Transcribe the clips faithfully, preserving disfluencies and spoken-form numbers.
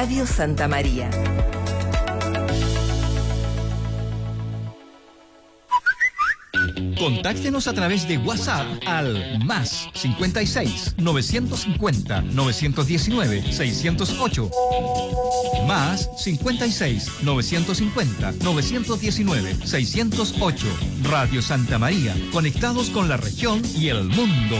Radio Santa María. Contáctenos a través de WhatsApp al más cincuenta y seis, novecientos cincuenta, novecientos diecinueve, seiscientos ocho. Más cincuenta y seis, novecientos cincuenta, novecientos diecinueve, seiscientos ocho. Radio Santa María, conectados con la región y el mundo.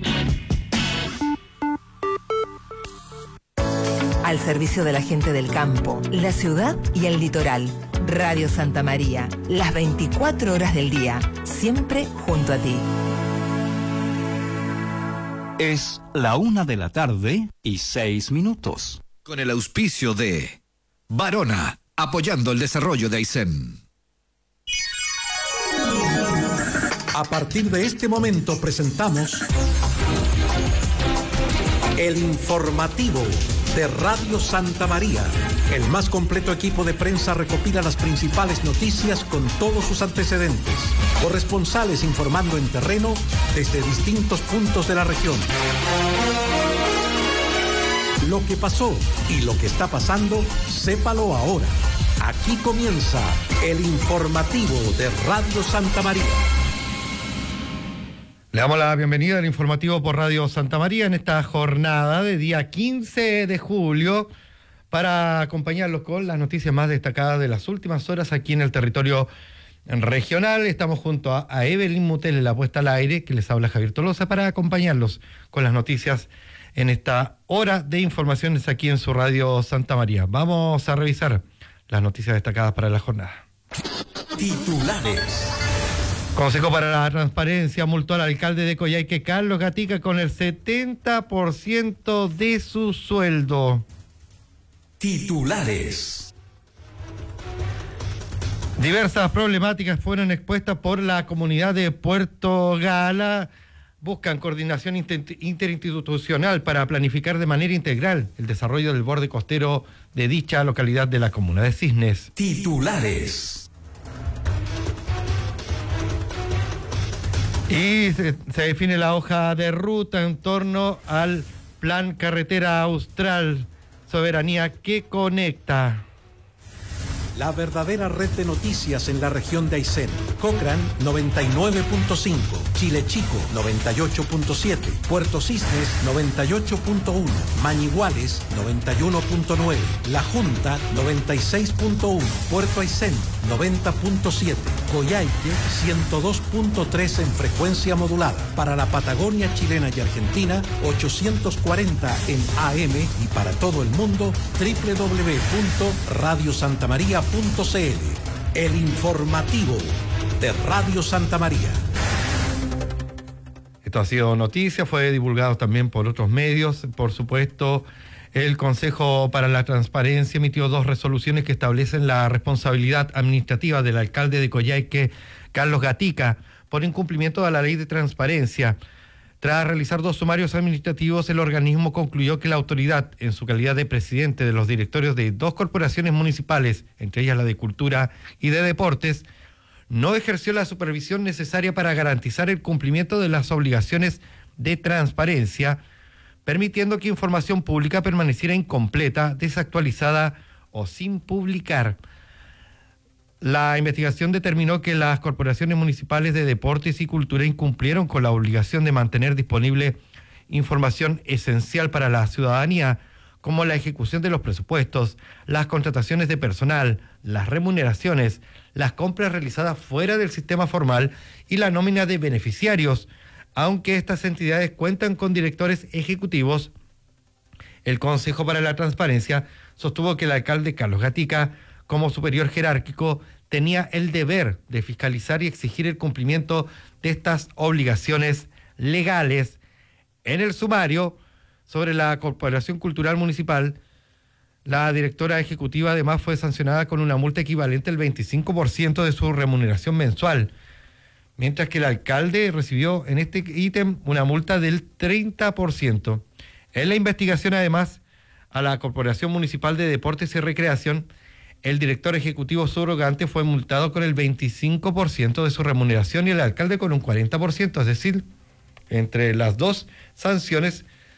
Al servicio de la gente del campo, la ciudad y el litoral. Radio Santa María, las veinticuatro horas del día, siempre junto a ti. Es la una de la tarde y seis minutos. Con el auspicio de Varona, apoyando el desarrollo de Aysén. A partir de este momento presentamos el informativo de Radio Santa María. El más completo equipo de prensa recopila las principales noticias con todos sus antecedentes. Corresponsales informando en terreno desde distintos puntos de la región. Lo que pasó y lo que está pasando, sépalo ahora. Aquí comienza el informativo de Radio Santa María. Le damos la bienvenida al informativo por Radio Santa María en esta jornada de día quince de julio para acompañarlos con las noticias más destacadas de las últimas horas aquí en el territorio regional. Estamos junto a, a Evelyn Mutel en la puesta al aire, que les habla Javier Tolosa, para acompañarlos con las noticias en esta hora de informaciones aquí en su Radio Santa María. Vamos a revisar las noticias destacadas para la jornada. Titulares. Consejo para la Transparencia multó al alcalde de Coyhaique, Carlos Gatica, con el setenta por ciento de su sueldo. Titulares. Diversas problemáticas fueron expuestas por la comunidad de Puerto Gala. Buscan coordinación inter- interinstitucional para planificar de manera integral el desarrollo del borde costero de dicha localidad de la comuna de Cisnes. Titulares. Y se, se define la hoja de ruta en torno al Plan Carretera Austral, soberanía que conecta. La verdadera red de noticias en la región de Aysén. Cochrane noventa y nueve punto cinco, Chile Chico noventa y ocho punto siete, Puerto Cisnes noventa y ocho punto uno, Mañiguales noventa y uno punto nueve, La Junta noventa y seis punto uno, Puerto Aysén noventa punto siete, Coyhaique ciento dos punto tres en frecuencia modulada. Para la Patagonia chilena y Argentina, ochocientos cuarenta en A M y para todo el mundo, doble u doble u doble u punto radio santa maría punto c l. El informativo de Radio Santa María. Esto ha sido noticia, fue divulgado también por otros medios. Por supuesto, el Consejo para la Transparencia emitió dos resoluciones que establecen la responsabilidad administrativa del alcalde de Coyhaique, Carlos Gatica, por incumplimiento de la ley de transparencia. Tras realizar dos sumarios administrativos, el organismo concluyó que la autoridad, en su calidad de presidente de los directorios de dos corporaciones municipales, entre ellas la de Cultura y de Deportes, no ejerció la supervisión necesaria para garantizar el cumplimiento de las obligaciones de transparencia, permitiendo que información pública permaneciera incompleta, desactualizada o sin publicar. La investigación determinó que las corporaciones municipales de Deportes y Cultura incumplieron con la obligación de mantener disponible información esencial para la ciudadanía, como la ejecución de los presupuestos, las contrataciones de personal, las remuneraciones, las compras realizadas fuera del sistema formal y la nómina de beneficiarios. Aunque estas entidades cuentan con directores ejecutivos, el Consejo para la Transparencia sostuvo que el alcalde Carlos Gatica, como superior jerárquico, tenía el deber de fiscalizar y exigir el cumplimiento de estas obligaciones legales. En el sumario sobre la Corporación Cultural Municipal, la directora ejecutiva además fue sancionada con una multa equivalente al veinticinco por ciento de su remuneración mensual, mientras que el alcalde recibió en este ítem una multa del treinta por ciento. En la investigación, además, a la Corporación Municipal de Deportes y Recreación, el director ejecutivo subrogante fue multado con el veinticinco por ciento de su remuneración y el alcalde con un cuarenta por ciento, es decir, entre las dos sanciones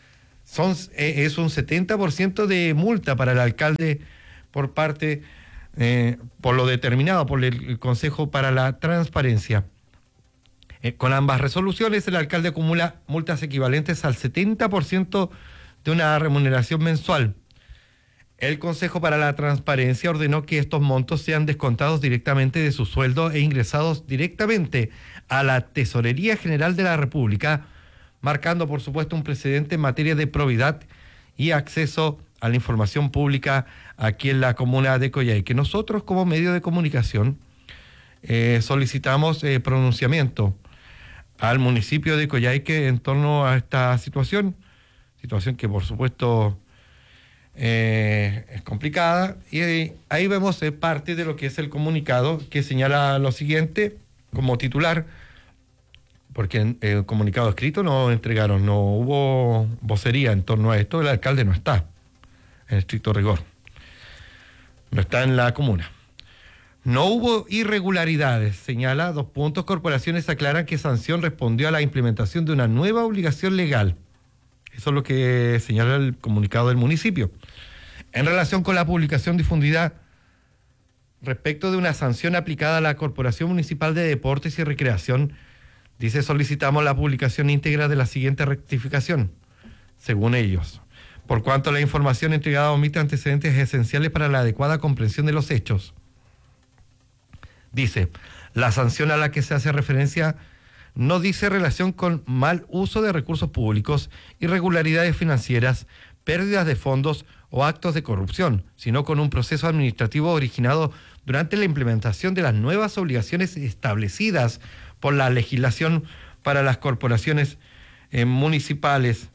Son, eh, es un setenta por ciento de multa para el alcalde por parte, eh, por lo determinado por el, el Consejo para la Transparencia. Eh, con ambas resoluciones, el alcalde acumula multas equivalentes al setenta por ciento de una remuneración mensual. El Consejo para la Transparencia ordenó que estos montos sean descontados directamente de su sueldo e ingresados directamente a la Tesorería General de la República, marcando, por supuesto, un precedente en materia de probidad y acceso a la información pública aquí en la comuna de Coyhaique. Nosotros, como medio de comunicación, eh, solicitamos eh, pronunciamiento al municipio de Coyhaique en torno a esta situación, situación que, por supuesto, eh, es complicada, y eh, ahí vemos eh, parte de lo que es el comunicado, que señala lo siguiente como titular, porque en el comunicado escrito no entregaron, no hubo vocería en torno a esto, el alcalde no está, en estricto rigor, no está en la comuna. No hubo irregularidades, señala, dos puntos, corporaciones aclaran que Sanción respondió a la implementación de una nueva obligación legal. Eso es lo que señala el comunicado del municipio. En relación con la publicación difundida respecto de una sanción aplicada a la Corporación Municipal de Deportes y Recreación, dice, solicitamos la publicación íntegra de la siguiente rectificación, según ellos. Por cuanto la información entregada omite antecedentes esenciales para la adecuada comprensión de los hechos. Dice, la sanción a la que se hace referencia no dice relación con mal uso de recursos públicos, irregularidades financieras, pérdidas de fondos o actos de corrupción, sino con un proceso administrativo originado durante la implementación de las nuevas obligaciones establecidas por la legislación para las corporaciones eh, municipales.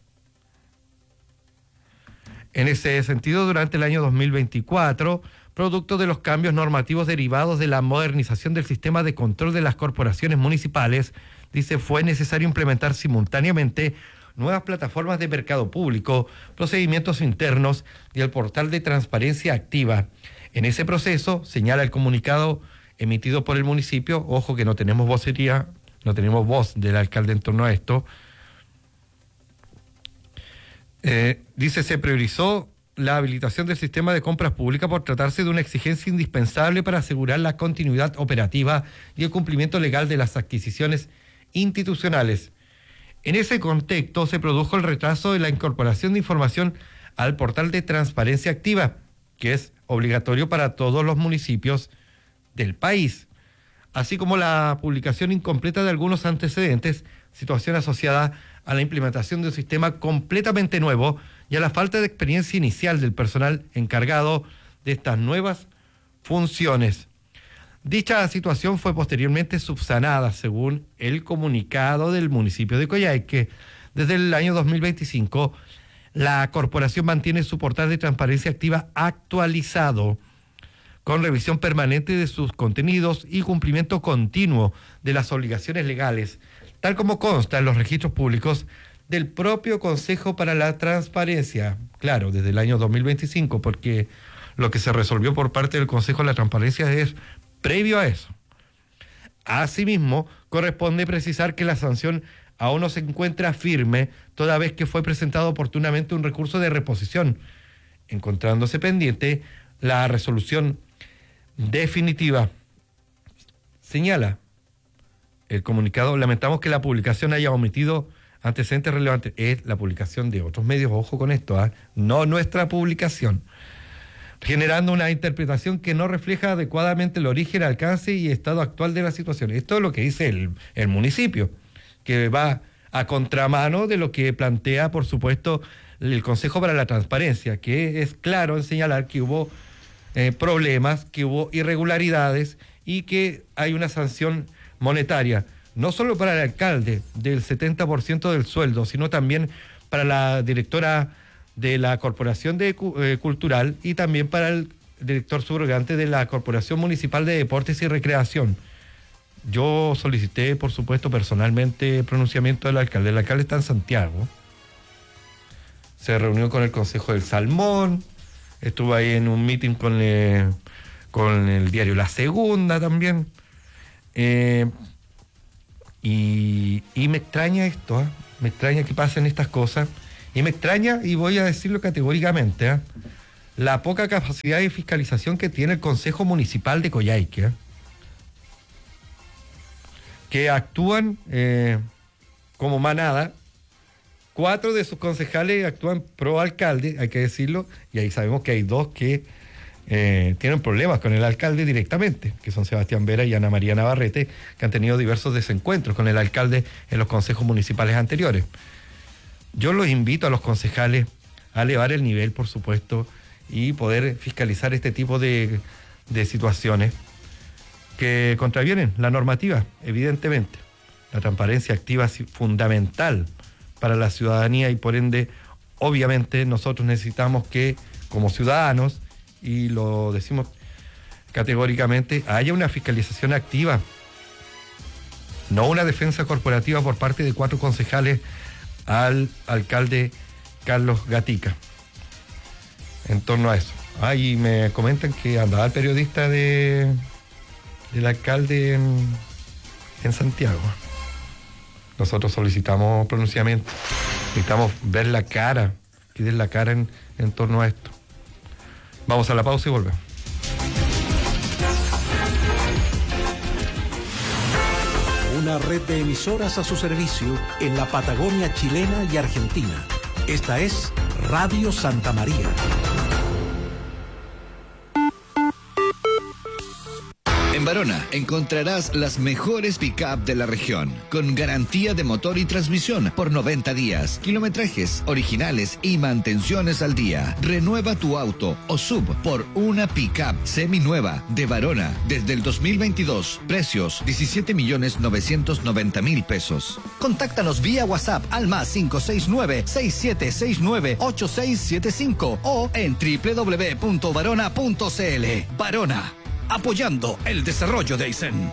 En ese sentido, durante el año dos mil veinticuatro, producto de los cambios normativos derivados de la modernización del sistema de control de las corporaciones municipales, dice, fue necesario implementar simultáneamente nuevas plataformas de mercado público, procedimientos internos y el portal de transparencia activa. En ese proceso, señala el comunicado emitido por el municipio, ojo que no tenemos vocería, no tenemos voz del alcalde en torno a esto, eh, dice, se priorizó la habilitación del sistema de compras públicas por tratarse de una exigencia indispensable para asegurar la continuidad operativa y el cumplimiento legal de las adquisiciones institucionales. En ese contexto se produjo el retraso de la incorporación de información al portal de transparencia activa, que es obligatorio para todos los municipios del país, así como la publicación incompleta de algunos antecedentes, situación asociada a la implementación de un sistema completamente nuevo y a la falta de experiencia inicial del personal encargado de estas nuevas funciones. Dicha situación fue posteriormente subsanada, según el comunicado del municipio de Coyhaique. Desde el año dos mil veinticinco, la corporación mantiene su portal de transparencia activa actualizado, con revisión permanente de sus contenidos y cumplimiento continuo de las obligaciones legales, tal como consta en los registros públicos del propio Consejo para la Transparencia. Claro, desde el año dos mil veinticinco, porque lo que se resolvió por parte del Consejo de la Transparencia es previo a eso. Asimismo, corresponde precisar que la sanción aún no se encuentra firme, toda vez que fue presentado oportunamente un recurso de reposición, encontrándose pendiente la resolución definitiva. Señala el comunicado, lamentamos que la publicación haya omitido antecedentes relevantes. Es la publicación de otros medios, ojo con esto, ¿eh? No nuestra publicación, generando una interpretación que no refleja adecuadamente el origen, alcance y estado actual de la situación. Esto es lo que dice el, el municipio, que va a contramano de lo que plantea, por supuesto, el Consejo para la Transparencia, que es claro en señalar que hubo eh, problemas, que hubo irregularidades y que hay una sanción monetaria, no solo para el alcalde del setenta por ciento del sueldo, sino también para la directora de la Corporación de, eh, Cultural y también para el director subrogante de la Corporación Municipal de Deportes y Recreación. Yo solicité, por supuesto, personalmente pronunciamiento del alcalde. El alcalde está en Santiago. Se reunió con el Consejo del Salmón, estuvo ahí en un meeting con, eh, con el diario La Segunda también. Eh, y, y me extraña esto, ¿eh? me extraña que pasen estas cosas Y me extraña, y voy a decirlo categóricamente, ¿eh? la poca capacidad de fiscalización que tiene el Consejo Municipal de Coyhaique, ¿eh? que actúan eh, como manada. Cuatro de sus concejales actúan pro alcalde, hay que decirlo, y ahí sabemos que hay dos que eh, tienen problemas con el alcalde directamente, que son Sebastián Vera y Ana María Navarrete, que han tenido diversos desencuentros con el alcalde en los consejos municipales anteriores. Yo los invito a los concejales a elevar el nivel, por supuesto, y poder fiscalizar este tipo de, de situaciones que contravienen la normativa, evidentemente. La transparencia activa es fundamental para la ciudadanía y por ende, obviamente, nosotros necesitamos que, como ciudadanos, y lo decimos categóricamente, haya una fiscalización activa, no una defensa corporativa por parte de cuatro concejales al alcalde Carlos Gatica. En torno a eso. Ah, y me comentan que andaba el periodista de del alcalde en, en Santiago. Nosotros solicitamos pronunciamiento, necesitamos ver la cara, que den la cara en, en torno a esto. Vamos a la pausa y volvemos. Una red de emisoras a su servicio en la Patagonia chilena y argentina. Esta es Radio Santa María. En Barona encontrarás las mejores pick-up de la región, con garantía de motor y transmisión por noventa días, kilometrajes originales y mantenciones al día. Renueva tu auto o sub por una pick-up seminueva de Barona desde el dos mil veintidós. Precios diecisiete millones novecientos noventa mil pesos. Contáctanos vía WhatsApp al más cinco seis nueve, seis siete seis nueve, ocho seis siete cinco o en doble u doble u doble u punto barona punto c l. Barona, apoyando el desarrollo de Aysén.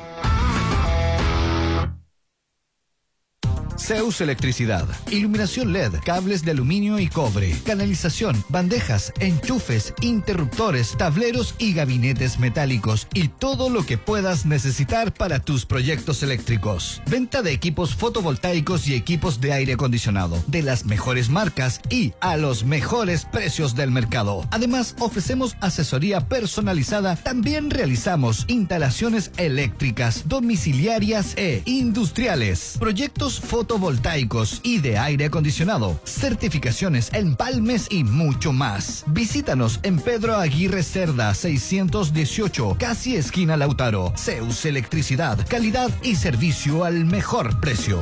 Zeus Electricidad, iluminación L E D, cables de aluminio y cobre, canalización, bandejas, enchufes, interruptores, tableros y gabinetes metálicos y todo lo que puedas necesitar para tus proyectos eléctricos. Venta de equipos fotovoltaicos y equipos de aire acondicionado de las mejores marcas y a los mejores precios del mercado. Además, ofrecemos asesoría personalizada. También realizamos instalaciones eléctricas, domiciliarias e industriales, proyectos fotovoltaicos voltaicos y de aire acondicionado, certificaciones, empalmes y mucho más. Visítanos en Pedro Aguirre Cerda seiscientos dieciocho, casi esquina Lautaro. Zeus Electricidad, calidad y servicio al mejor precio.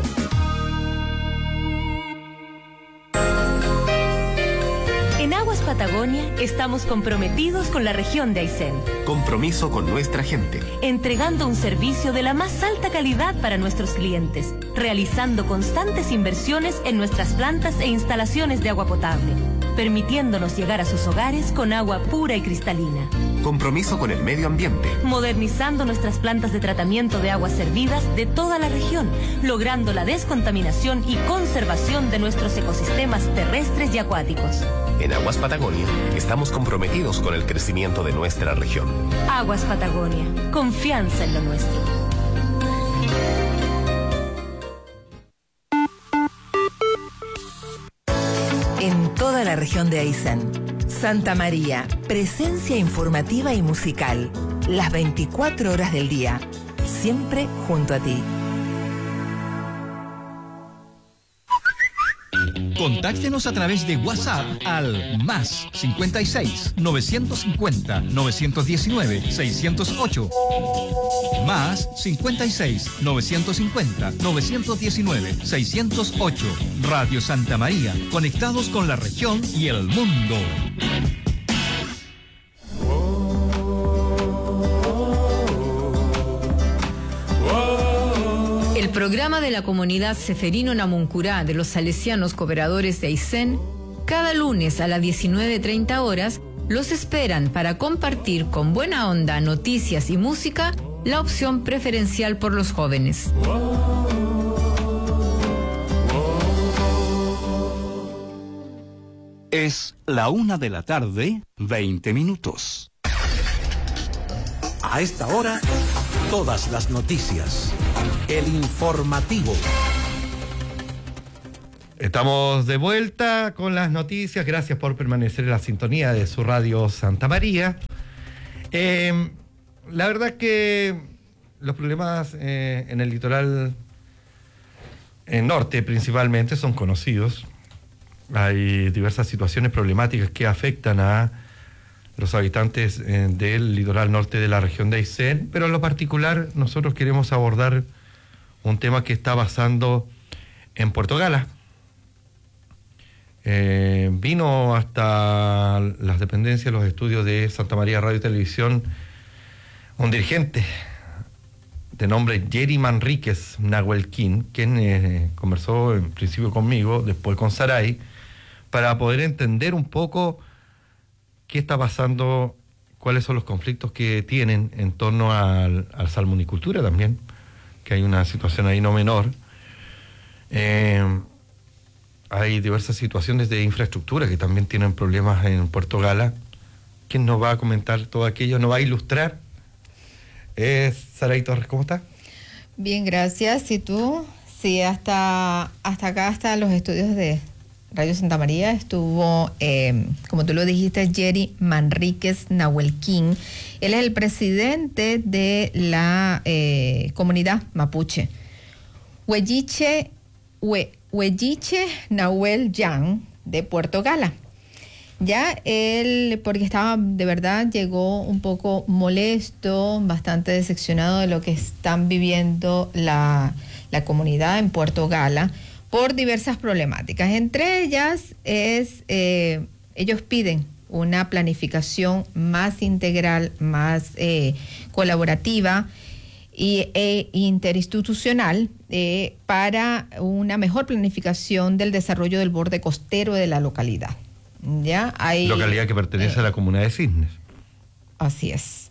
En Aguas Patagonia estamos comprometidos con la región de Aysén. Compromiso con nuestra gente. Entregando un servicio de la más alta calidad para nuestros clientes, realizando constantes inversiones en nuestras plantas e instalaciones de agua potable, permitiéndonos llegar a sus hogares con agua pura y cristalina. Compromiso con el medio ambiente. Modernizando nuestras plantas de tratamiento de aguas servidas de toda la región, logrando la descontaminación y conservación de nuestros ecosistemas terrestres y acuáticos. En Aguas Patagonia estamos comprometidos con el crecimiento de nuestra región. Aguas Patagonia, confianza en lo nuestro. En toda la región de Aysén, Santa María, presencia informativa y musical, las veinticuatro horas del día, siempre junto a ti. Contáctenos a través de WhatsApp al más cincuenta y seis, novecientos cincuenta, novecientos diecinueve, seiscientos ocho. Más cincuenta y seis, novecientos cincuenta, novecientos diecinueve, seiscientos ocho. Radio Santa María, conectados con la región y el mundo. El programa de la comunidad Seferino Namuncurá de los Salesianos Cooperadores de Aysén, cada lunes a las diecinueve treinta horas, los esperan para compartir con buena onda noticias y música, la opción preferencial por los jóvenes. Es la una de la tarde, veinte minutos. A esta hora, todas las noticias. El informativo. Estamos de vuelta con las noticias. Gracias por permanecer en la sintonía de su radio Santa María. Eh, la verdad que los problemas eh, en el litoral eh, norte principalmente son conocidos. Hay diversas situaciones problemáticas que afectan a los habitantes eh, del litoral norte de la región de Aysén, pero en lo particular nosotros queremos abordar un tema que está pasando en Puerto Gala. Eh, vino hasta las dependencias, los estudios de Santa María Radio y Televisión, un dirigente de nombre Jerry Manríquez Nahuelquín, quien eh, conversó en principio conmigo, después con Saray, para poder entender un poco qué está pasando, cuáles son los conflictos que tienen en torno al, al salmonicultura también, que hay una situación ahí no menor. Eh, hay diversas situaciones de infraestructura que también tienen problemas en Puerto Gala. ¿Quién nos va a comentar todo aquello? ¿Nos va a ilustrar? Eh, Saray Torres, ¿cómo está? Bien, gracias. ¿Y tú? Sí, hasta, hasta acá, hasta los estudios de Radio Santa María, estuvo, eh, como tú lo dijiste, Jerry Manríquez Nahuelquín. Él es el presidente de la eh, comunidad mapuche. Huelliche, Hue, Huelliche Nahuel Yang, de Puerto Gala. Ya él, porque estaba, de verdad, llegó un poco molesto, bastante decepcionado de lo que están viviendo la, la comunidad en Puerto Gala, por diversas problemáticas. Entre ellas es, eh, ellos piden una planificación más integral, más eh, colaborativa y, e interinstitucional eh, para una mejor planificación del desarrollo del borde costero de la localidad. ¿Ya? Hay, localidad que pertenece eh, a la comuna de Cisnes. Así es.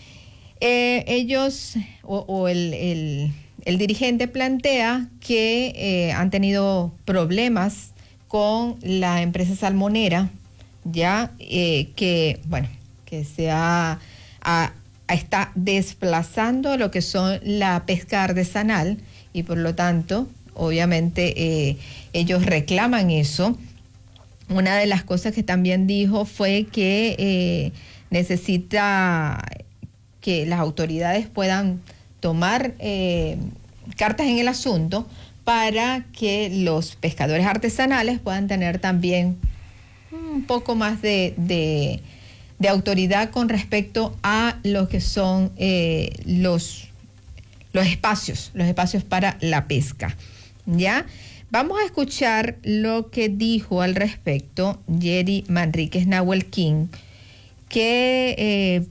Eh, ellos, o, o el... el El dirigente plantea que eh, han tenido problemas con la empresa salmonera, ya eh, que, bueno, que se ha, ha, está desplazando lo que son la pesca artesanal y por lo tanto, obviamente, eh, ellos reclaman eso. Una de las cosas que también dijo fue que eh, necesita que las autoridades puedan tomar eh, cartas en el asunto para que los pescadores artesanales puedan tener también un poco más de, de, de autoridad con respecto a lo que son eh, los, los espacios, los espacios para la pesca. ¿Ya? Vamos a escuchar lo que dijo al respecto Jerry Manríquez Nahuelquín, que eh,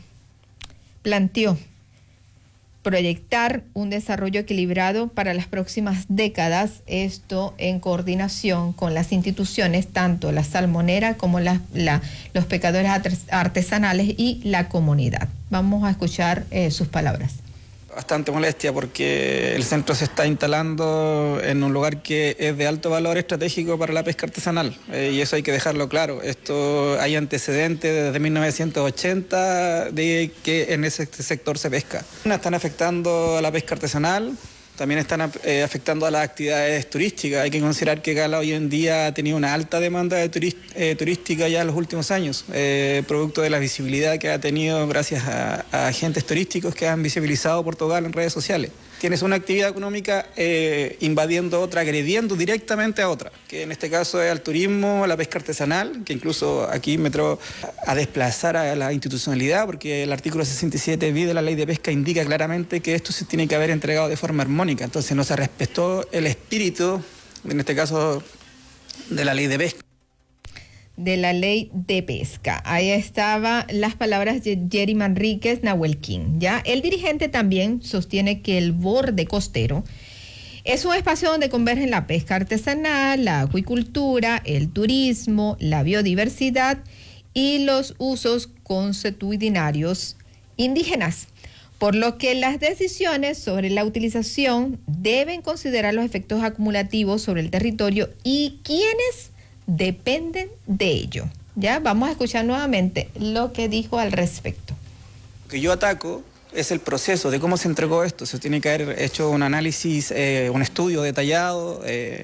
planteó proyectar un desarrollo equilibrado para las próximas décadas, esto en coordinación con las instituciones, tanto la salmonera como la, la, los pescadores artesanales y la comunidad. Vamos a escuchar eh, sus palabras. Bastante molestia porque el centro se está instalando en un lugar que es de alto valor estratégico para la pesca artesanal eh, y eso hay que dejarlo claro. Esto hay antecedentes desde mil novecientos ochenta de que en ese sector se pesca. Están afectando a la pesca artesanal, también están eh, afectando a las actividades turísticas. Hay que considerar que Gala hoy en día ha tenido una alta demanda de turist, eh, turística ya en los últimos años, eh, producto de la visibilidad que ha tenido gracias a, a agentes turísticos que han visibilizado Puerto Gala en redes sociales. Tienes una actividad económica eh, invadiendo otra, agrediendo directamente a otra, que en este caso es al turismo, a la pesca artesanal, que incluso aquí me atrevo a desplazar a la institucionalidad, porque el artículo sesenta y siete bis de la ley de pesca indica claramente que esto se tiene que haber entregado de forma armónica, entonces no se respetó el espíritu, en este caso, de la ley de pesca. De la ley de pesca. Ahí estaban las palabras de Jerry Manríquez Nahuelquín. ¿Ya? El dirigente también sostiene que el borde costero es un espacio donde convergen la pesca artesanal, la acuicultura, el turismo, la biodiversidad y los usos consuetudinarios indígenas, por lo que las decisiones sobre la utilización deben considerar los efectos acumulativos sobre el territorio y quienes dependen de ello. Ya vamos a escuchar nuevamente lo que dijo al respecto. Lo que yo ataco es el proceso de cómo se entregó esto. Se tiene que haber hecho un análisis, eh, un estudio detallado, eh,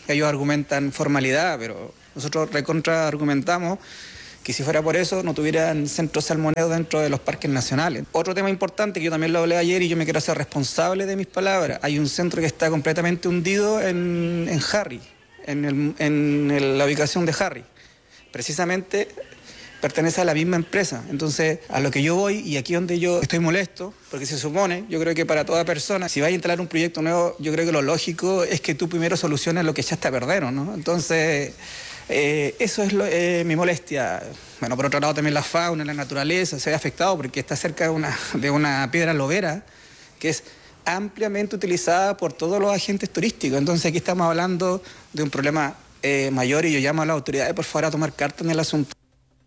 Ellos argumentan formalidad, pero nosotros recontra argumentamos que si fuera por eso no tuvieran centros salmoneros dentro de los parques nacionales. Otro tema importante que yo también lo hablé ayer y yo me quiero hacer responsable de mis palabras. Hay un centro que está completamente hundido en, en Harry, en, el, en el, la ubicación de Harry. Precisamente pertenece a la misma empresa. Entonces, a lo que yo voy, y aquí donde yo estoy molesto, porque se supone, yo creo que para toda persona, si vas a instalar un proyecto nuevo, yo creo que lo lógico es que tú primero soluciones lo que ya está a perder, ¿no? Entonces, eh, eso es lo, eh, mi molestia. Bueno, por otro lado también la fauna, la naturaleza se ve afectado porque está cerca de una, de una piedra lobera que es ampliamente utilizada por todos los agentes turísticos. Entonces, aquí estamos hablando de un problema eh, mayor y yo llamo a las autoridades, por favor, a tomar carta en el asunto.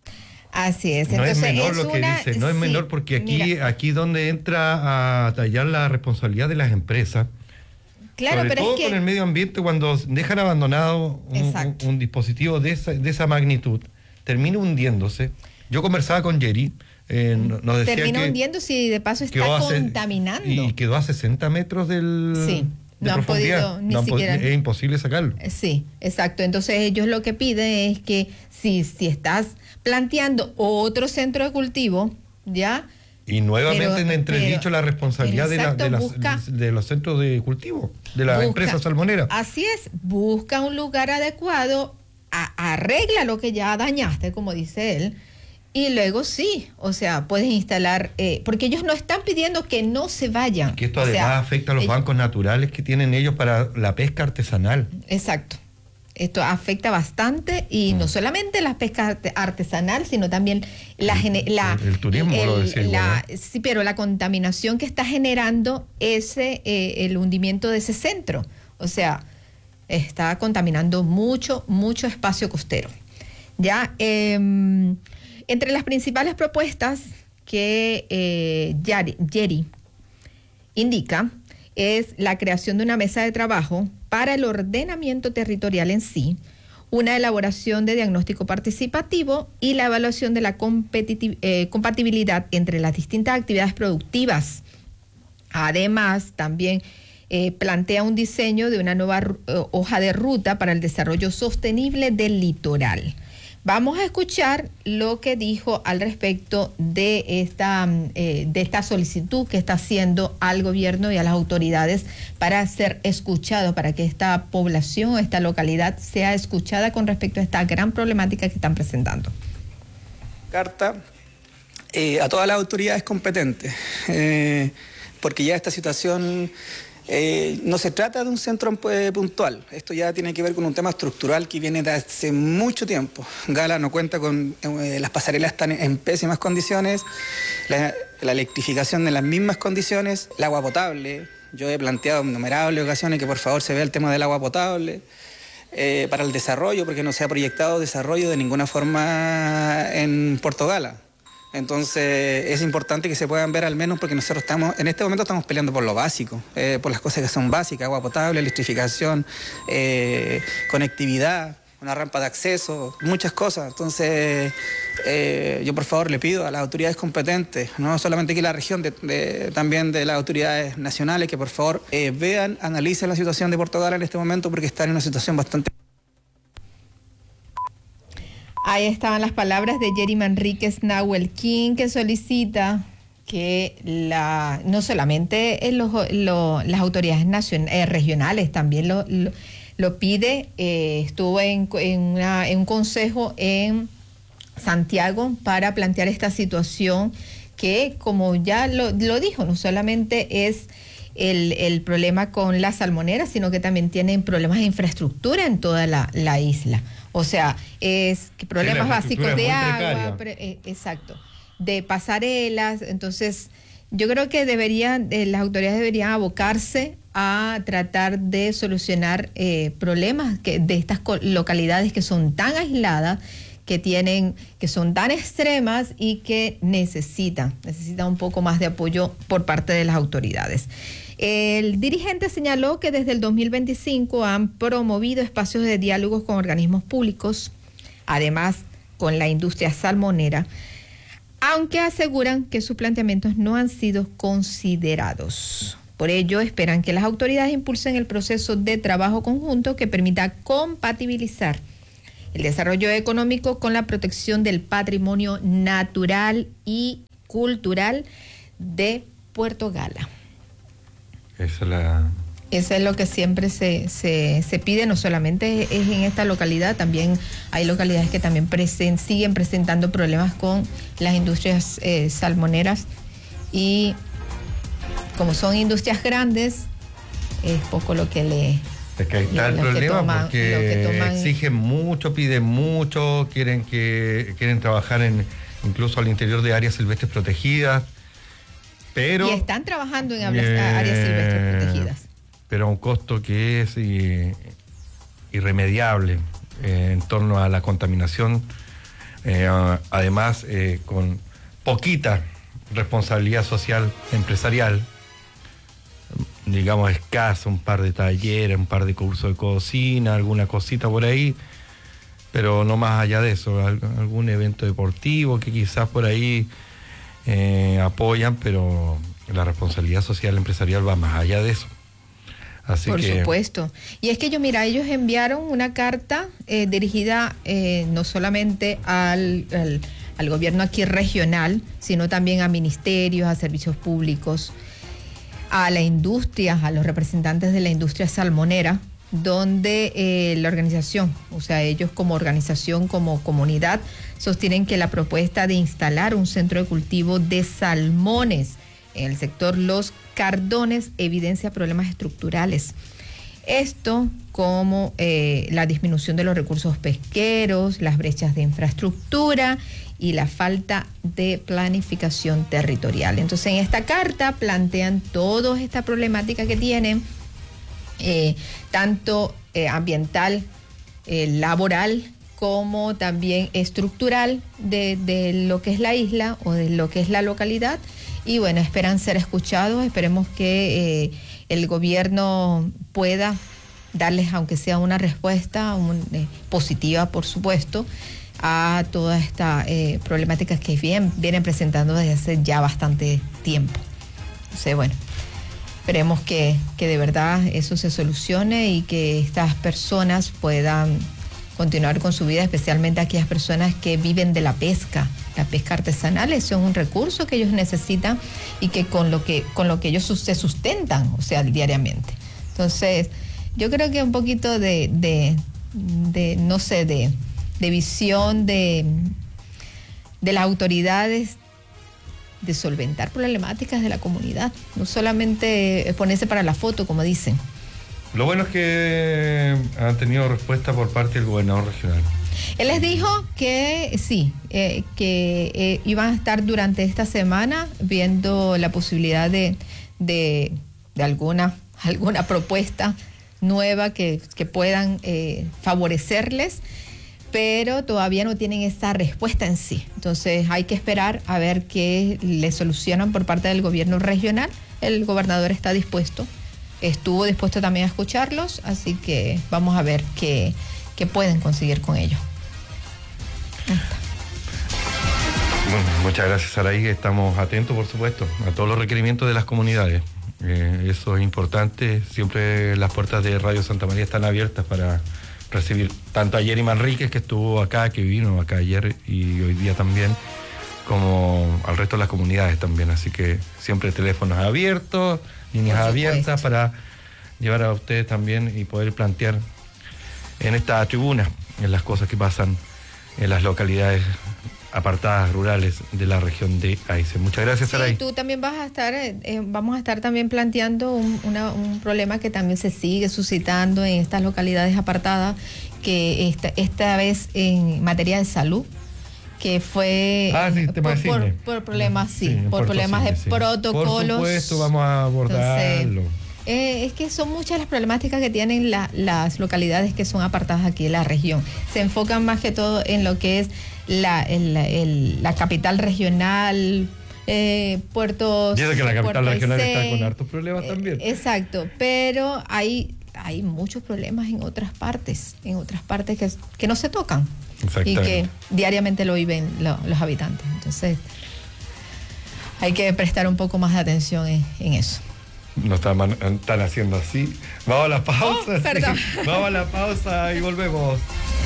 Así es. No Entonces, es menor es lo que una, dice, no es sí, menor porque aquí, mira, aquí donde entra a tallar la responsabilidad de las empresas, claro, sobre pero todo es que, con el medio ambiente, cuando dejan abandonado un, un, un dispositivo de esa, de esa magnitud, termina hundiéndose. Yo conversaba con Jerry, eh, nos decía termina que hundiéndose y de paso está a, contaminando. Y quedó a sesenta metros del... Sí. De No han profundidad. podido ni no han siquiera. Es imposible sacarlo. Sí, exacto. Entonces ellos lo que piden es que si, si estás planteando otro centro de cultivo, ¿ya? Y nuevamente Pero- en entredicho pero- la responsabilidad de, la- exacto, de, las- busca- de los centros de cultivo, de la Busca- empresa salmonera. Así es, busca un lugar adecuado, a- arregla lo que ya dañaste, como dice él, y luego sí, o sea, puedes instalar, eh, porque ellos no están pidiendo que no se vayan. Que esto O además sea, afecta a los ellos- bancos naturales que tienen ellos para la pesca artesanal. Exacto. Esto afecta bastante y no solamente la pesca arte- artesanal, sino también la... gene- la el turismo, lo decía igual, la- Sí, pero la contaminación que está generando ese eh, el hundimiento de ese centro. O sea, está contaminando mucho, mucho espacio costero. Ya, eh, entre las principales propuestas que eh, Yari- Jerry indica es la creación de una mesa de trabajo para el ordenamiento territorial en sí, una elaboración de diagnóstico participativo y la evaluación de la competitiv- eh, compatibilidad entre las distintas actividades productivas. Además, también eh, plantea un diseño de una nueva ru- eh, hoja de ruta para el desarrollo sostenible del litoral. Vamos a escuchar lo que dijo al respecto de esta, mm, eh, de esta solicitud que está haciendo al gobierno y a las autoridades para ser escuchado, para que esta población, esta localidad sea escuchada con respecto a esta gran problemática que están presentando. Carta eh, a todas las autoridades competentes, eh, porque ya esta situación eh, no se trata de un centro eh, puntual, esto ya tiene que ver con un tema estructural que viene de hace mucho tiempo. Gala no cuenta con, eh, las pasarelas están en pésimas condiciones, la, la electrificación en las mismas condiciones, el agua potable. Yo he planteado en innumerables ocasiones que por favor se vea el tema del agua potable eh, para el desarrollo, porque no se ha proyectado desarrollo de ninguna forma en Puerto Gala. Entonces es importante que se puedan ver al menos porque nosotros estamos, en este momento estamos peleando por lo básico, eh, por las cosas que son básicas, agua potable, electrificación, eh, conectividad, una rampa de acceso, muchas cosas. Entonces eh, yo por favor le pido a las autoridades competentes, no solamente aquí en la región, de, de, también de las autoridades nacionales, que por favor eh, vean, analicen la situación de Puerto Gala en este momento porque está en una situación bastante... Ahí estaban las palabras de Jerry Manríquez Nahuel King, que solicita que la no solamente en los, lo, las autoridades nacion, eh, regionales, también lo, lo, lo pide. Eh, estuvo en, en, una, en un consejo en Santiago para plantear esta situación que, como ya lo, lo dijo, no solamente es el, el problema con la salmonera, sino que también tienen problemas de infraestructura en toda la, la isla. O sea, es que problemas sí, básicos de agua, precaria. pre, eh, exacto, de pasarelas. Entonces, yo creo que deberían, eh, las autoridades deberían abocarse a tratar de solucionar eh, problemas que, de estas localidades que son tan aisladas, que tienen, que son tan extremas y que necesitan, necesitan un poco más de apoyo por parte de las autoridades. El dirigente señaló que desde el dos mil veinticinco han promovido espacios de diálogos con organismos públicos, además con la industria salmonera, aunque aseguran que sus planteamientos no han sido considerados. Por ello, esperan que las autoridades impulsen el proceso de trabajo conjunto que permita compatibilizar el desarrollo económico con la protección del patrimonio natural y cultural de Puerto Gala. Esa es la... Eso es lo que siempre se, se, se pide, no solamente es en esta localidad, también hay localidades que también presen, siguen presentando problemas con las industrias eh, salmoneras, y como son industrias grandes, es poco lo que le... Es que ahí está el problema, toman, porque toman... exigen mucho, piden mucho, quieren que quieren trabajar en incluso al interior de áreas silvestres protegidas, pero... Y están trabajando en eh, áreas silvestres protegidas. Pero a un costo que es y, irremediable eh, en torno a la contaminación, eh, además eh, con poquita responsabilidad social empresarial, digamos escaso, un par de talleres, un par de cursos de cocina, alguna cosita por ahí, pero no más allá de eso, algún evento deportivo que quizás por ahí eh, apoyan, pero la responsabilidad social empresarial va más allá de eso. Así Por que... supuesto. Y es que yo, mira, ellos enviaron una carta eh, dirigida eh, no solamente al, al, al gobierno aquí regional, sino también a ministerios, a servicios públicos, a la industria, a los representantes de la industria salmonera, donde eh, la organización, o sea, ellos como organización, como comunidad, sostienen que la propuesta de instalar un centro de cultivo de salmones en el sector Los Cardones evidencia problemas estructurales. Esto como eh, la disminución de los recursos pesqueros, las brechas de infraestructura y la falta de planificación territorial. Entonces, en esta carta plantean toda esta problemática que tienen, eh, tanto eh, ambiental, eh, laboral, como también estructural de, de lo que es la isla o de lo que es la localidad. Y bueno, esperan ser escuchados, esperemos que eh, el gobierno pueda darles, aunque sea una respuesta un, eh, positiva, por supuesto, a toda esta eh, problemática que vienen, vienen presentando desde hace ya bastante tiempo. Entonces, bueno, esperemos que, que de verdad eso se solucione y que estas personas puedan continuar con su vida, especialmente aquellas personas que viven de la pesca. La pesca artesanal, eso es un recurso que ellos necesitan y que con lo que con lo que ellos se sustentan, o sea, diariamente. Entonces, yo creo que un poquito de, de, de no sé, de, de visión de, de las autoridades de solventar problemáticas de la comunidad, no solamente ponerse para la foto, como dicen. Lo bueno es que han tenido respuesta por parte del gobernador regional. Él les dijo que sí, eh, que eh, iban a estar durante esta semana viendo la posibilidad de, de, de alguna, alguna propuesta nueva que, que puedan eh, favorecerles, pero todavía no tienen esa respuesta en sí. Entonces hay que esperar a ver qué le solucionan por parte del gobierno regional. El gobernador está dispuesto, estuvo dispuesto también a escucharlos, así que vamos a ver qué, qué pueden conseguir con ellos. Bueno, muchas gracias, Saraí. Estamos atentos, por supuesto, a todos los requerimientos de las comunidades. Eh, eso es importante. Siempre las puertas de Radio Santa María están abiertas para recibir tanto a Jerry Manríquez, que estuvo acá, que vino acá ayer y hoy día también, como al resto de las comunidades también. Así que siempre teléfonos abiertos, líneas abiertas para llevar a ustedes también y poder plantear en esta tribuna en las cosas que pasan en las localidades apartadas rurales de la región de Aysén. Muchas gracias, Saray. Sí, tú también vas a estar, eh, vamos a estar también planteando un, una, un problema que también se sigue suscitando en estas localidades apartadas, que esta, esta vez en materia de salud, que fue ah, sí, por, por, por problemas, sí, sí por problemas Cine, de sí. protocolos. Por supuesto, vamos a abordarlo. Entonces, Eh, es que son muchas las problemáticas que tienen la, las localidades que son apartadas aquí de la región. Se enfocan más que todo en lo que es la, el, el, la capital regional, eh, puertos... Yo sé que la capital Puerto regional Aysén, está con hartos problemas eh, también. Exacto, pero hay, hay muchos problemas en otras partes, en otras partes que, que no se tocan y que diariamente lo viven lo, los habitantes. Entonces, hay que prestar un poco más de atención en, en eso. No están, están haciendo así. Vamos a la pausa. Oh, perdón. Sí. Vamos a la pausa y volvemos.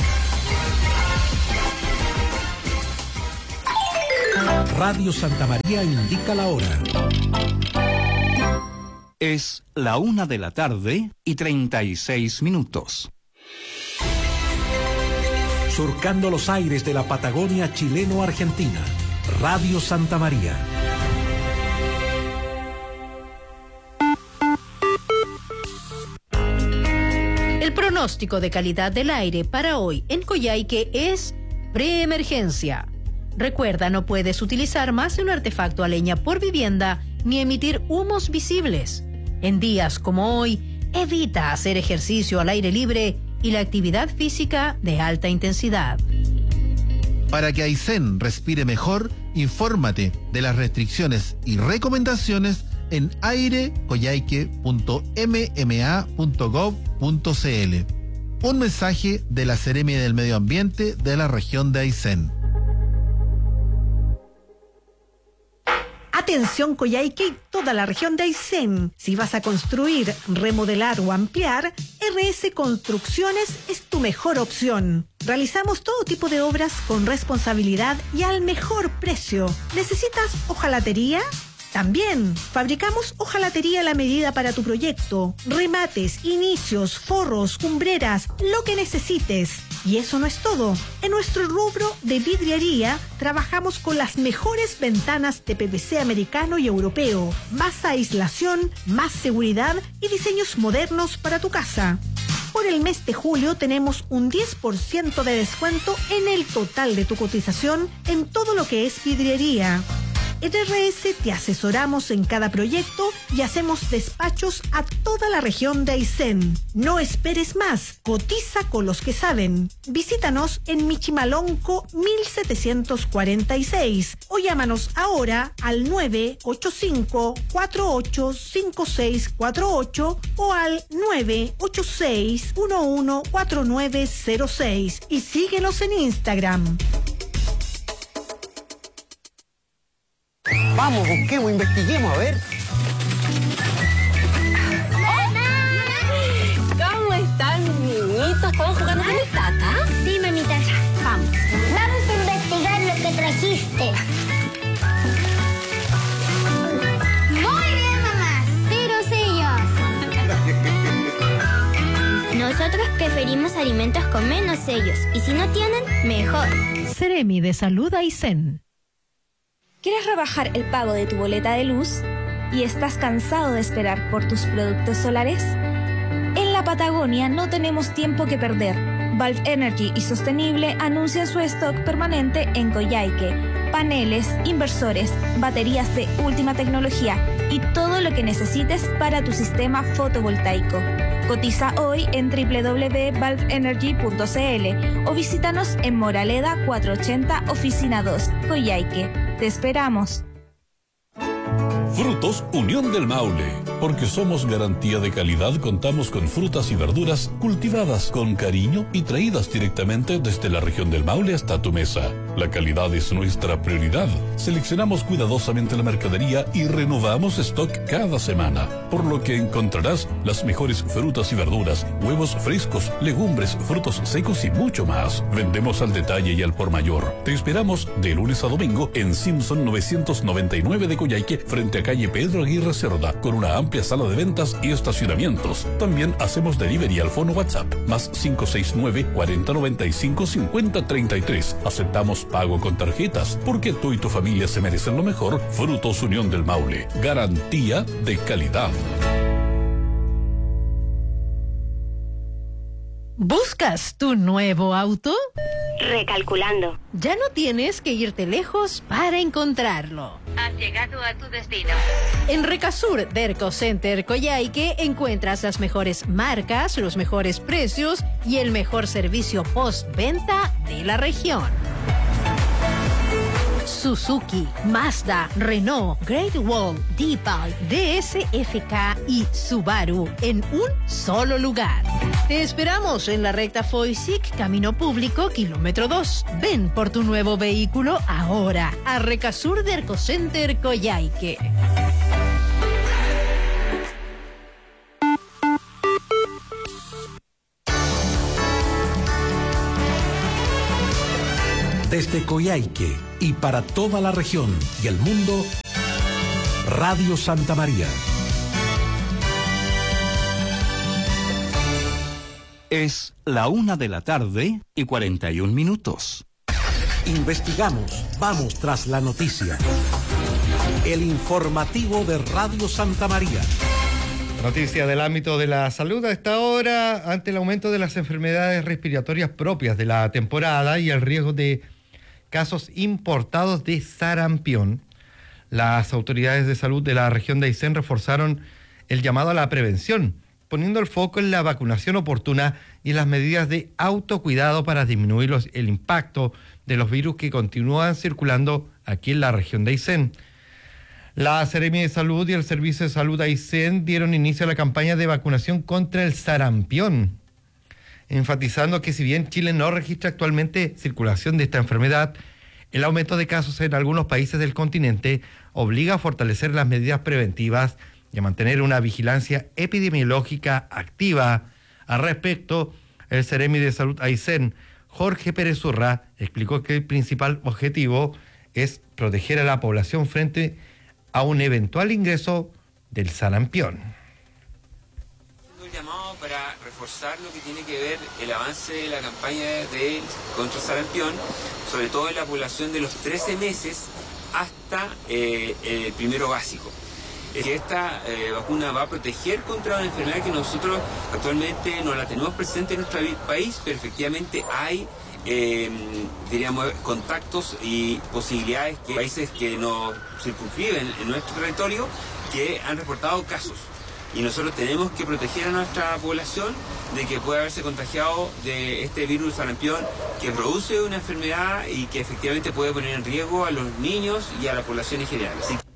Radio Santa María indica la hora. Es la una de la tarde y treinta y seis minutos. Surcando los aires de la Patagonia chileno-argentina. Radio Santa María. El pronóstico de calidad del aire para hoy en Coyhaique es preemergencia. Recuerda, no puedes utilizar más de un artefacto a leña por vivienda ni emitir humos visibles. En días como hoy, evita hacer ejercicio al aire libre y la actividad física de alta intensidad. Para que Aysén respire mejor, infórmate de las restricciones y recomendaciones en aire coyhaique punto m m a punto gov punto c l. Un mensaje de la Seremia del Medio Ambiente de la región de Aysén. Atención Coyhaique y toda la región de Aysén. Si vas a construir, remodelar o ampliar, R S Construcciones es tu mejor opción. Realizamos todo tipo de obras con responsabilidad y al mejor precio. ¿Necesitas hojalatería? También fabricamos hojalatería a la medida para tu proyecto, remates, inicios, forros, cumbreras, lo que necesites. Y eso no es todo. En nuestro rubro de vidriería trabajamos con las mejores ventanas de P V C americano y europeo, más aislación, más seguridad y diseños modernos para tu casa. Por el mes de julio tenemos un diez por ciento de descuento en el total de tu cotización en todo lo que es vidriería. En R S te asesoramos en cada proyecto y hacemos despachos a toda la región de Aysén. No esperes más, cotiza con los que saben. Visítanos en Michimalonco mil setecientos cuarenta y seis o llámanos ahora al nueve ocho cinco, cuatro ocho cinco seis cuatro ocho o al nueve ocho seis, uno uno cuatro nueve cero seis y síguenos en Instagram. Vamos, busquemos, investiguemos, a ver. ¿Cómo están, niñitos? ¿Estamos jugando con el tata? Sí, mamita. Vamos. Vamos a investigar lo que trajiste. Muy bien, mamá. Cero sellos. Nosotros preferimos alimentos con menos sellos. Y si no tienen, mejor. Seremi de Salud Aysén. ¿Quieres rebajar el pago de tu boleta de luz y estás cansado de esperar por tus productos solares? En la Patagonia no tenemos tiempo que perder. Valve Energy y Sostenible anuncian su stock permanente en Coyhaique. Paneles, inversores, baterías de última tecnología y todo lo que necesites para tu sistema fotovoltaico. Cotiza hoy en doble u doble u doble u punto valve energy punto c l o visítanos en Moraleda cuatrocientos ochenta, Oficina dos, Coyhaique. ¡Te esperamos! Frutos Unión del Maule. Porque somos garantía de calidad, contamos con frutas y verduras cultivadas con cariño y traídas directamente desde la región del Maule hasta tu mesa. La calidad es nuestra prioridad. Seleccionamos cuidadosamente la mercadería y renovamos stock cada semana, por lo que encontrarás las mejores frutas y verduras, huevos frescos, legumbres, frutos secos y mucho más. Vendemos al detalle y al por mayor. Te esperamos de lunes a domingo en Simpson novecientos noventa y nueve de Coyhaique, frente a calle Pedro Aguirre Cerda, con una amplia sala de ventas y estacionamientos. También hacemos delivery al fono WhatsApp, más cinco seis nueve, cuarenta noventa y cinco, cincuenta treinta y tres. Aceptamos pago con tarjetas, porque tú y tu familia se merecen lo mejor. Frutos Unión del Maule, garantía de calidad. ¿Buscas tu nuevo auto? Recalculando. Ya no tienes que irte lejos para encontrarlo. Has llegado a tu destino. En Recasur Derco Center Coyhaique encuentras las mejores marcas, los mejores precios y el mejor servicio postventa de la región. Suzuki, Mazda, Renault, Great Wall, Deepal, D S F K y Subaru en un solo lugar. Te esperamos en la recta Foysic, Camino Público, kilómetro dos. Ven por tu nuevo vehículo ahora a Recasur Derco Center Coyhaique. Desde Coyhaique y para toda la región y el mundo, Radio Santa María. Es la una de la tarde y cuarenta y un minutos. Investigamos, vamos tras la noticia. El informativo de Radio Santa María. Noticia del ámbito de la salud a esta hora, ante el aumento de las enfermedades respiratorias propias de la temporada y el riesgo de casos importados de sarampión. Las autoridades de salud de la región de Aysén reforzaron el llamado a la prevención, poniendo el foco en la vacunación oportuna y en las medidas de autocuidado para disminuir los, el impacto de los virus que continúan circulando aquí en la región de Aysén. La Seremi de Salud y el Servicio de Salud Aysén dieron inicio a la campaña de vacunación contra el sarampión, enfatizando que si bien Chile no registra actualmente circulación de esta enfermedad, el aumento de casos en algunos países del continente obliga a fortalecer las medidas preventivas y a mantener una vigilancia epidemiológica activa. Al respecto, el Seremi de Salud Aysén, Jorge Pérez Urra, explicó que el principal objetivo es proteger a la población frente a un eventual ingreso del sarampión. Un llamado para reforzar lo que tiene que ver el avance de la campaña de contra el sarampión, sobre todo en la población de los trece meses hasta eh, el primero básico. Es que esta eh, vacuna va a proteger contra una enfermedad que nosotros actualmente no la tenemos presente en nuestro país, pero efectivamente hay Eh, diríamos contactos y posibilidades que países que nos circunscriben en nuestro territorio que han reportado casos, y nosotros tenemos que proteger a nuestra población de que pueda haberse contagiado de este virus sarampión, que produce una enfermedad y que efectivamente puede poner en riesgo a los niños y a la población en general. Así que...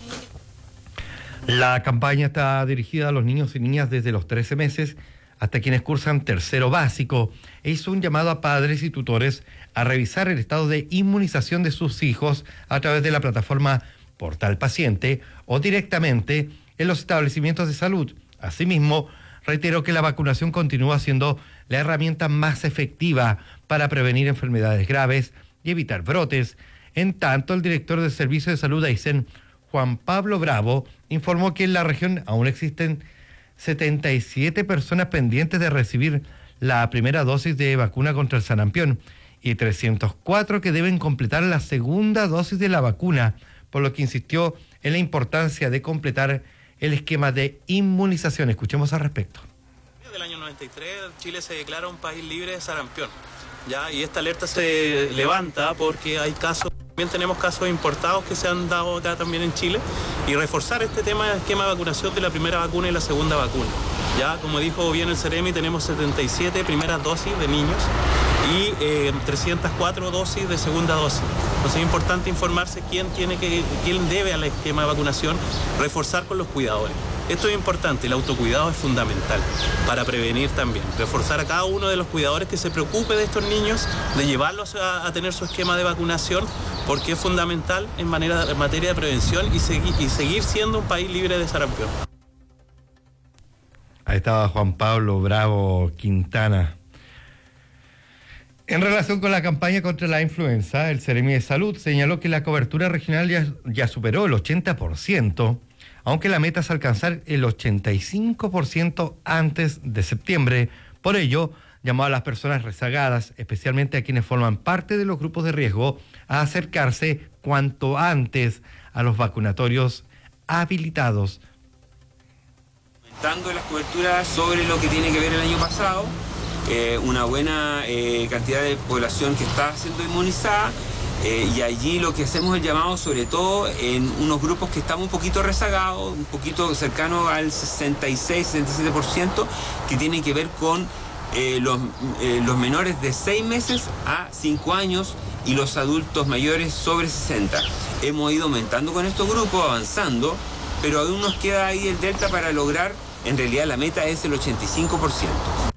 La campaña está dirigida a los niños y niñas desde los trece meses hasta quienes cursan tercero básico, e hizo un llamado a padres y tutores a revisar el estado de inmunización de sus hijos a través de la plataforma Portal Paciente o directamente en los establecimientos de salud. Asimismo, reiteró que la vacunación continúa siendo la herramienta más efectiva para prevenir enfermedades graves y evitar brotes. En tanto, el director del Servicio de Salud de Aysén, Juan Pablo Bravo, informó que en la región aún existen setenta y siete personas pendientes de recibir la primera dosis de vacuna contra el sarampión y trescientos cuatro que deben completar la segunda dosis de la vacuna, por lo que insistió en la importancia de completar el esquema de inmunización. Escuchemos al respecto. Desde el año noventa y tres Chile se declara un país libre de sarampión, ¿ya? Y esta alerta se levanta porque hay casos, también tenemos casos importados que se han dado ya también en Chile, y reforzar este tema del esquema de vacunación de la primera vacuna y la segunda vacuna. Ya, como dijo bien el Seremi, tenemos setenta y siete primeras dosis de niños y eh, trescientas cuatro dosis de segunda dosis. Entonces es importante informarse quién tiene que, quién debe al esquema de vacunación, reforzar con los cuidadores. Esto es importante, el autocuidado es fundamental para prevenir también. Reforzar a cada uno de los cuidadores que se preocupe de estos niños, de llevarlos a, a tener su esquema de vacunación, porque es fundamental en, manera, en materia de prevención y, segui, y seguir siendo un país libre de sarampión. Ahí estaba Juan Pablo Bravo Quintana. En relación con la campaña contra la influenza, el Seremi de Salud señaló que la cobertura regional ya, ya superó el ochenta por ciento, aunque la meta es alcanzar el ochenta y cinco por ciento antes de septiembre. Por ello, llamó a las personas rezagadas, especialmente a quienes forman parte de los grupos de riesgo, a acercarse cuanto antes a los vacunatorios habilitados. Aumentando las coberturas sobre lo que tiene que ver el año pasado, eh, una buena eh, cantidad de población que está siendo inmunizada. Eh, y allí lo que hacemos es llamado sobre todo en unos grupos que están un poquito rezagados, un poquito cercano al sesenta y seis, sesenta y siete por ciento, que tienen que ver con eh, los, eh, los menores de seis meses a cinco años y los adultos mayores sobre sesenta. Hemos ido aumentando con estos grupos, avanzando, pero aún nos queda ahí el delta para lograr, en realidad la meta es el ochenta y cinco por ciento.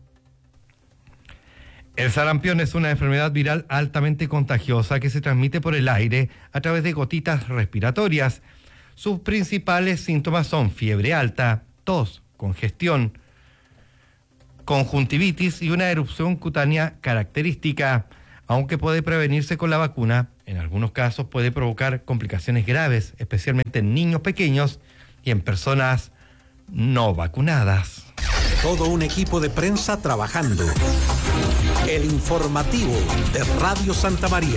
El sarampión es una enfermedad viral altamente contagiosa que se transmite por el aire a través de gotitas respiratorias. Sus principales síntomas son fiebre alta, tos, congestión, conjuntivitis y una erupción cutánea característica. Aunque puede prevenirse con la vacuna, en algunos casos puede provocar complicaciones graves, especialmente en niños pequeños y en personas no vacunadas. Todo un equipo de prensa trabajando. El informativo de Radio Santa María.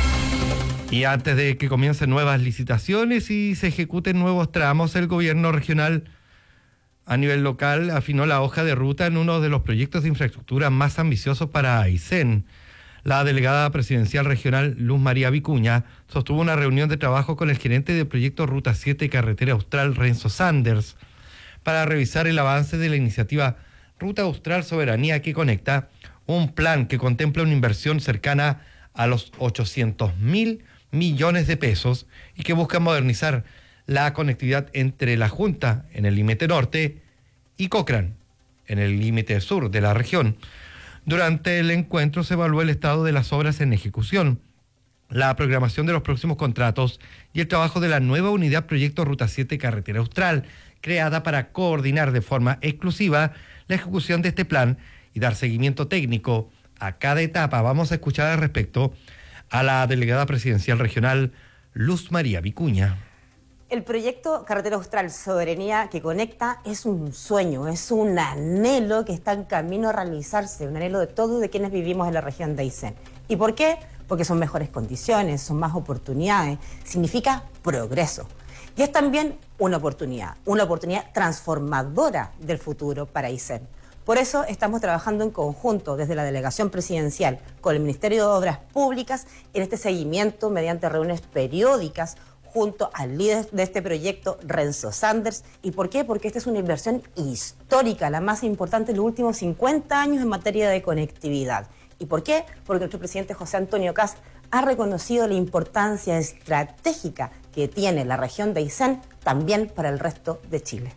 Y antes de que comiencen nuevas licitaciones y se ejecuten nuevos tramos, el gobierno regional a nivel local afinó la hoja de ruta en uno de los proyectos de infraestructura más ambiciosos para Aysén. La delegada presidencial regional Luz María Vicuña sostuvo una reunión de trabajo con el gerente del proyecto Ruta siete Carretera Austral, Renzo Sanders, para revisar el avance de la iniciativa Ruta Austral Soberanía que Conecta, un plan que contempla una inversión cercana a los ochocientos mil millones de pesos y que busca modernizar la conectividad entre la Junta en el límite norte y Cochrane en el límite sur de la región. Durante el encuentro se evaluó el estado de las obras en ejecución, la programación de los próximos contratos y el trabajo de la nueva unidad Proyecto Ruta siete Carretera Austral, creada para coordinar de forma exclusiva la ejecución de este plan y dar seguimiento técnico a cada etapa. Vamos a escuchar al respecto a la delegada presidencial regional Luz María Vicuña. El proyecto Carretera Austral Soberanía que Conecta es un sueño, es un anhelo que está en camino a realizarse, un anhelo de todos de quienes vivimos en la región de Aysén. ¿Y por qué? Porque son mejores condiciones, son más oportunidades, significa progreso. Y es también una oportunidad, una oportunidad transformadora del futuro para Aysén. Por eso estamos trabajando en conjunto desde la Delegación Presidencial con el Ministerio de Obras Públicas en este seguimiento mediante reuniones periódicas junto al líder de este proyecto, Renzo Sanders. ¿Y por qué? Porque esta es una inversión histórica, la más importante en los últimos cincuenta años en materia de conectividad. ¿Y por qué? Porque nuestro presidente José Antonio Kast ha reconocido la importancia estratégica que tiene la región de Aysén también para el resto de Chile.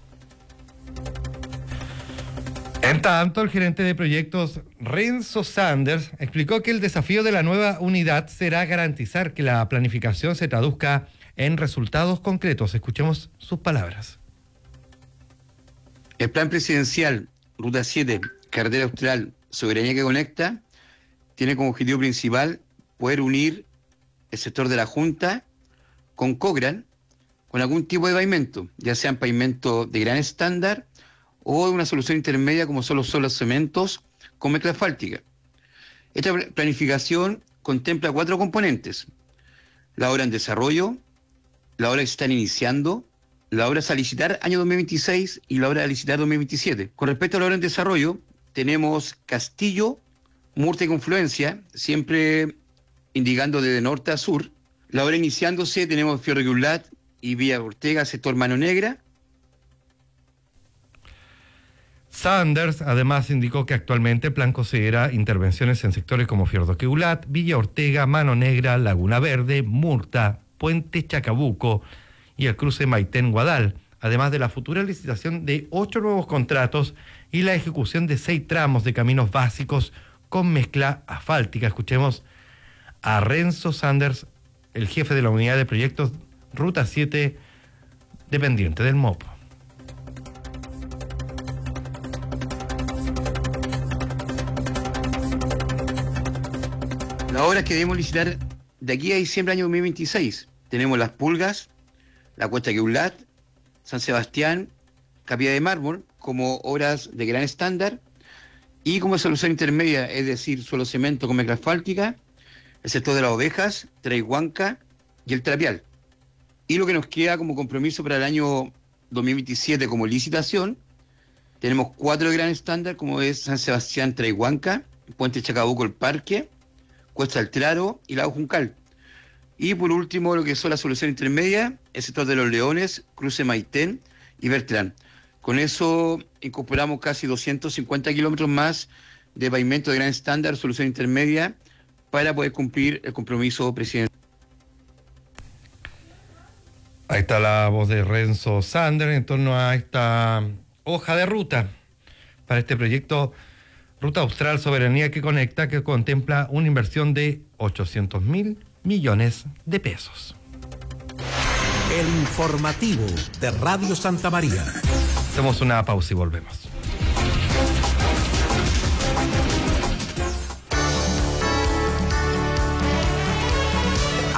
En tanto, el gerente de proyectos Renzo Sanders explicó que el desafío de la nueva unidad será garantizar que la planificación se traduzca en resultados concretos. Escuchemos sus palabras. El plan presidencial Ruta siete, Carretera Austral, Soberanía que Conecta, tiene como objetivo principal poder unir el sector de la Junta con Cochrane, con algún tipo de pavimento, ya sean pavimento de gran estándar o de una solución intermedia como son los solos cementos con mezcla asfáltica. Esta planificación contempla cuatro componentes: la obra en desarrollo, la obra que se están iniciando, la obra a licitar año dos mil veintiséis y la obra a licitar dos mil veintisiete. Con respecto a la obra en desarrollo, tenemos Castillo, Murta y Confluencia, siempre indicando desde norte a sur. La obra iniciándose tenemos Fierro Gulat y Villa Ortega, sector Mano Negra. Sanders además indicó que actualmente el plan considera intervenciones en sectores como Fierro Gulat, Villa Ortega, Mano Negra, Laguna Verde, Murta, Puente Chacabuco y el cruce Maitén-Guadal, además de la futura licitación de ocho nuevos contratos y la ejecución de seis tramos de caminos básicos con mezcla asfáltica. Escuchemos a Renzo Sanders, el jefe de la unidad de proyectos Ruta siete, dependiente del M O P. Las obras que debemos licitar de aquí a diciembre del año dos mil veintiséis. Tenemos Las Pulgas, la Cuesta Queulat, San Sebastián, Capilla de Mármol, como obras de gran estándar, y como solución intermedia, es decir, suelo cemento con mezcla asfáltica, el sector de las Ovejas, Traihuanca y el Trapial. Y lo que nos queda como compromiso para el año dos mil veintisiete como licitación, tenemos cuatro de gran estándar, como es San Sebastián, Traihuanca, Puente Chacabuco, el Parque, Cuesta del Traro y Lago Juncal. Y por último, lo que son la solución intermedia, el sector de Los Leones, Cruce Maitén y Bertrán. Con eso incorporamos casi doscientos cincuenta kilómetros más de pavimento de gran estándar, solución intermedia, para poder cumplir el compromiso presidencial. Ahí está la voz de Renzo Sanders en torno a esta hoja de ruta para este proyecto Ruta Austral Soberanía que Conecta, que contempla una inversión de ochocientos mil millones de pesos. El informativo de Radio Santa María. Hacemos una pausa y volvemos.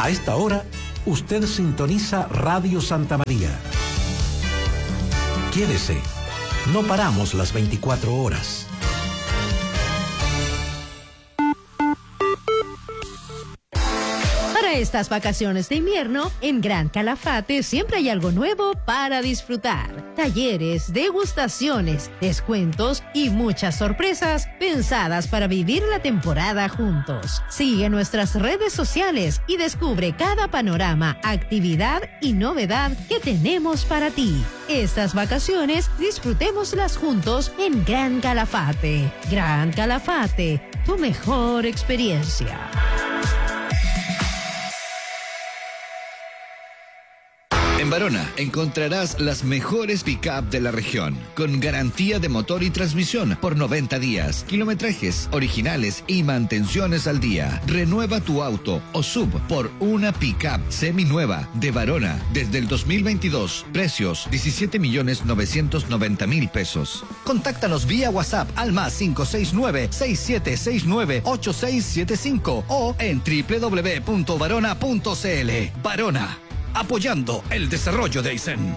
A esta hora, usted sintoniza Radio Santa María. Quédese, no paramos las veinticuatro horas. Para estas vacaciones de invierno, en Gran Calafate siempre hay algo nuevo para disfrutar. Talleres, degustaciones, descuentos y muchas sorpresas pensadas para vivir la temporada juntos. Sigue nuestras redes sociales y descubre cada panorama, actividad y novedad que tenemos para ti. Estas vacaciones disfrutémoslas juntos en Gran Calafate. Gran Calafate, tu mejor experiencia. En Barona encontrarás las mejores pick-up de la región, con garantía de motor y transmisión por noventa días, kilometrajes originales y mantenciones al día. Renueva tu auto o sub por una pick-up seminueva de Barona desde el dos mil veintidós. Precios diecisiete millones novecientos noventa mil pesos. Contáctanos vía WhatsApp al más cinco seis nueve, seis siete seis nueve, ocho seis siete cinco o en doble u doble u doble u punto barona punto c l. Barona, apoyando el desarrollo de Aysén.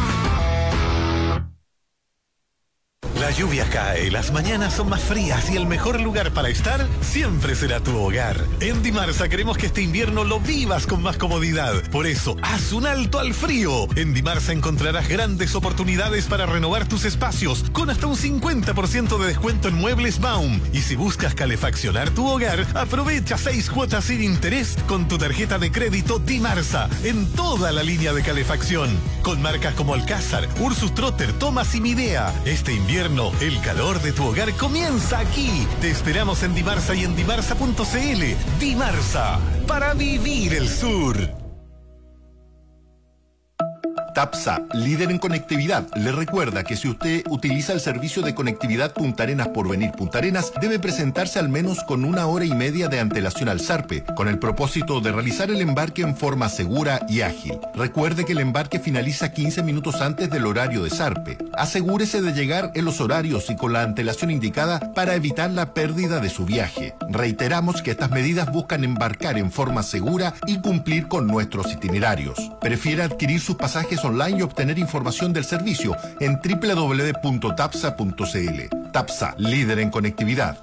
La lluvia cae, las mañanas son más frías y el mejor lugar para estar siempre será tu hogar. En Dimarsa queremos que este invierno lo vivas con más comodidad. Por eso, haz un alto al frío. En Dimarsa encontrarás grandes oportunidades para renovar tus espacios con hasta un cincuenta por ciento de descuento en muebles Baum. Y si buscas calefaccionar tu hogar, aprovecha seis cuotas sin interés con tu tarjeta de crédito Dimarsa en toda la línea de calefacción. Con marcas como Alcázar, Ursus Trotter, Thomas y Midea. Este invierno el calor de tu hogar comienza aquí. Te esperamos en Dimarsa y en dimarsa punto c l. Dimarsa, para vivir el sur. TAPSA, líder en conectividad, le recuerda que si usted utiliza el servicio de conectividad Punta Arenas por Venir Punta Arenas, debe presentarse al menos con una hora y media de antelación al Sarpe, con el propósito de realizar el embarque en forma segura y ágil. Recuerde que el embarque finaliza quince minutos antes del horario de Sarpe. Asegúrese de llegar en los horarios y con la antelación indicada para evitar la pérdida de su viaje. Reiteramos que estas medidas buscan embarcar en forma segura y cumplir con nuestros itinerarios. Prefiere adquirir sus pasajes online y obtener información del servicio en doble u doble u doble u punto tapsa punto c l. TAPSA, líder en conectividad.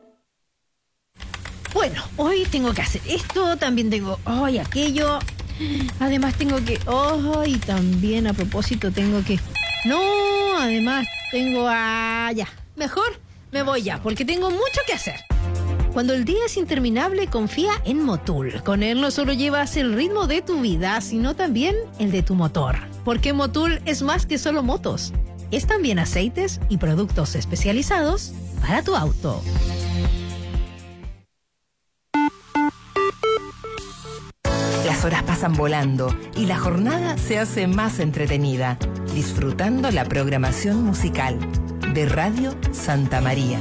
Bueno, hoy tengo que hacer esto, también tengo hoy aquello, además tengo que, oh, y también a propósito tengo que, no, además tengo, ah, ya, mejor me voy ya, porque tengo mucho que hacer. Cuando el día es interminable, confía en Motul. Con él no solo llevas el ritmo de tu vida, sino también el de tu motor. Porque Motul es más que solo motos. Es también aceites y productos especializados para tu auto. Las horas pasan volando y la jornada se hace más entretenida, disfrutando la programación musical de Radio Santa María.